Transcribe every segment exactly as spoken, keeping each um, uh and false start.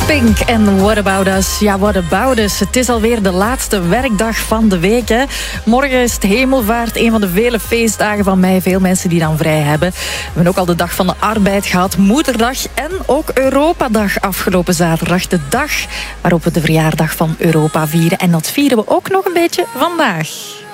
Pink en What About Us? Ja, What About Us? Het is alweer de laatste werkdag van de week. Hè. Morgen is het Hemelvaart, een van de vele feestdagen van mei. Veel mensen die dan vrij hebben. We hebben ook al de Dag van de Arbeid gehad, Moederdag en ook Europadag afgelopen zaterdag. De dag waarop we de verjaardag van Europa vieren. En dat vieren we ook nog een beetje vandaag.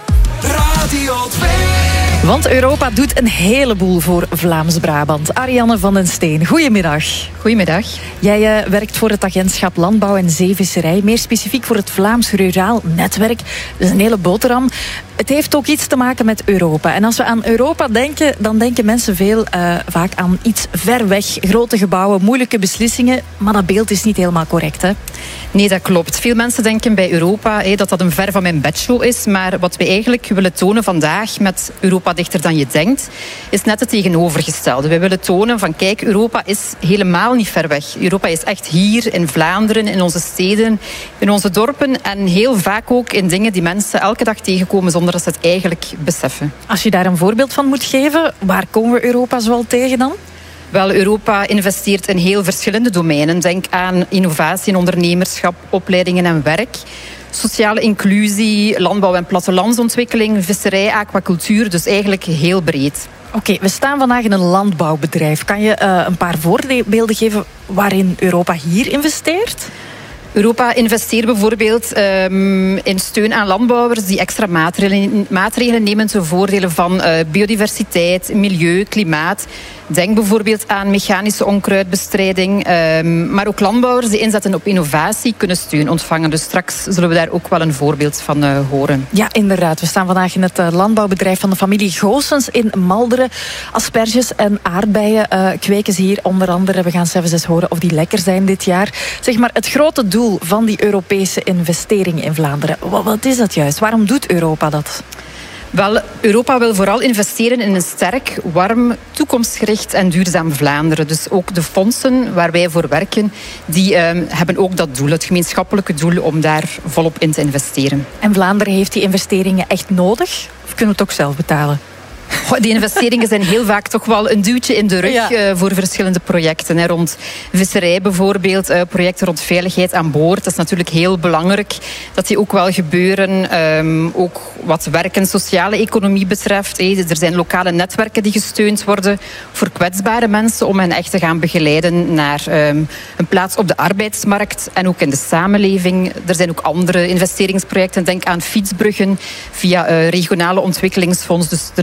Radio twee. Want Europa doet een heleboel voor Vlaams-Brabant. Arianne van den Steen, goedemiddag. Goedemiddag. Jij uh, werkt voor het agentschap Landbouw en Zeevisserij. Meer specifiek voor het Vlaams Ruraal Netwerk. Dat is een hele boterham. Het heeft ook iets te maken met Europa. En als we aan Europa denken, dan denken mensen veel uh, vaak aan iets ver weg. Grote gebouwen, moeilijke beslissingen. Maar dat beeld is niet helemaal correct, hè? Nee, dat klopt. Veel mensen denken bij Europa hé, dat dat een ver van mijn bedshow is. Maar wat we eigenlijk willen tonen vandaag met Europa dichter dan je denkt, is net het tegenovergestelde. We willen tonen van kijk, Europa is helemaal niet ver weg. Europa is echt hier in Vlaanderen, in onze steden, in onze dorpen. En heel vaak ook in dingen die mensen elke dag tegenkomen zonder dat ze het eigenlijk beseffen. Als je daar een voorbeeld van moet geven, waar komen we Europa zoal tegen dan? Wel, Europa investeert in heel verschillende domeinen. Denk aan innovatie en ondernemerschap, opleidingen en werk, sociale inclusie, landbouw- en plattelandsontwikkeling, visserij, aquacultuur. Dus eigenlijk heel breed. Oké, okay, we staan vandaag in een landbouwbedrijf. Kan je uh, een paar voorbeelden geven waarin Europa hier investeert? Europa investeert bijvoorbeeld um, in steun aan landbouwers die extra maatregelen, maatregelen nemen ten voordele van uh, biodiversiteit, milieu, klimaat. Denk bijvoorbeeld aan mechanische onkruidbestrijding. Um, maar ook landbouwers die inzetten op innovatie kunnen steun ontvangen. Dus straks zullen we daar ook wel een voorbeeld van uh, horen. Ja, inderdaad. We staan vandaag in het uh, landbouwbedrijf van de familie Goossens in Malderen. Asperges en aardbeien uh, kweken ze hier onder andere. We gaan zelfs eens horen of die lekker zijn dit jaar. Zeg maar, het grote doel van die Europese investeringen in Vlaanderen. Wat, wat is dat juist? Waarom doet Europa dat? Wel, Europa wil vooral investeren in een sterk, warm, toekomstgericht en duurzaam Vlaanderen. Dus ook de fondsen waar wij voor werken, die uh, hebben ook dat doel, het gemeenschappelijke doel om daar volop in te investeren. En Vlaanderen heeft die investeringen echt nodig? Of kunnen we het ook zelf betalen? Die investeringen zijn heel vaak toch wel een duwtje in de rug ja. uh, voor verschillende projecten. Hè. Rond visserij bijvoorbeeld, uh, projecten rond veiligheid aan boord. Dat is natuurlijk heel belangrijk dat die ook wel gebeuren. Um, ook wat werk en sociale economie betreft. Hey. Er zijn lokale netwerken die gesteund worden voor kwetsbare mensen om hen echt te gaan begeleiden naar um, een plaats op de arbeidsmarkt en ook in de samenleving. Er zijn ook andere investeringsprojecten. Denk aan fietsbruggen via uh, regionale ontwikkelingsfonds. Dus er